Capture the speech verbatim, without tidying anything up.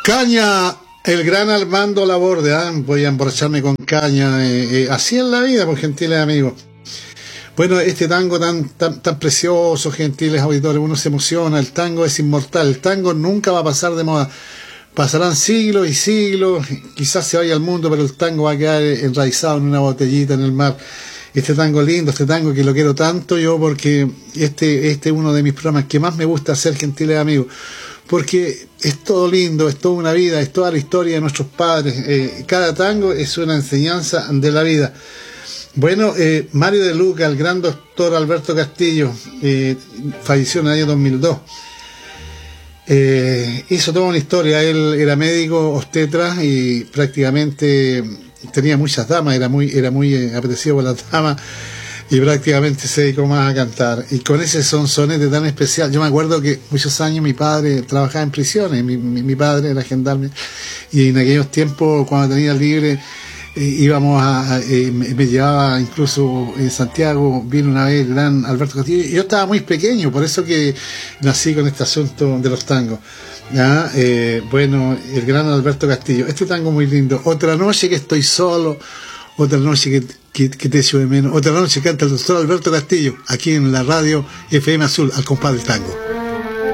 Caña, el gran Armando Laborde, ¿eh? Voy a emborracharme con caña, eh, eh, así es la vida, por gentiles amigos. Bueno, este tango tan, tan, tan precioso, gentiles auditores, uno se emociona, el tango es inmortal, el tango nunca va a pasar de moda. Pasarán siglos y siglos, quizás se vaya al mundo, pero el tango va a quedar enraizado en una botellita en el mar. Este tango lindo, este tango que lo quiero tanto yo, porque este, este es uno de mis programas que más me gusta hacer, gentiles amigos, porque es todo lindo, es toda una vida, es toda la historia de nuestros padres. Eh, cada tango es una enseñanza de la vida. Bueno, eh, Mario de Luca, el gran doctor Alberto Castillo, eh, falleció en el año dos mil dos. Eh, hizo toda una historia. Él era médico obstetra y prácticamente tenía muchas damas, era muy era muy eh, apreciado por las damas y prácticamente se dedicó más a cantar, y con ese sonsonete tan especial. Yo me acuerdo que muchos años mi padre trabajaba en prisiones, mi, mi, mi padre era gendarme, y en aquellos tiempos cuando tenía libre eh, íbamos a, a eh, me, me llevaba, incluso en Santiago vino una vez el gran Alberto Castillo, y yo estaba muy pequeño, por eso que nací con este asunto de los tangos. ¿Ya? Eh, bueno, el gran Alberto Castillo, este tango muy lindo. Otra noche que estoy solo, otra noche que, que, que te echo de menos, otra noche canta el doctor Alberto Castillo, aquí en la radio F M Azul, al compás del tango.